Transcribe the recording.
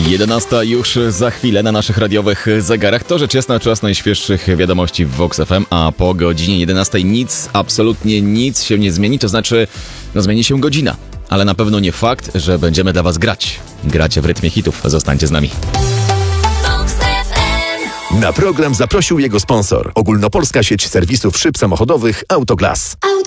11 już za chwilę na naszych radiowych zegarach. To rzecz jasna czas najświeższych wiadomości w Vox FM, a po godzinie 11 nic, absolutnie nic się nie zmieni, to znaczy zmieni się godzina. Ale na pewno nie fakt, że będziemy dla was grać. Gracie w rytmie hitów, zostańcie z nami. Na program zaprosił jego sponsor. Ogólnopolska sieć serwisów szyb samochodowych Autoglas.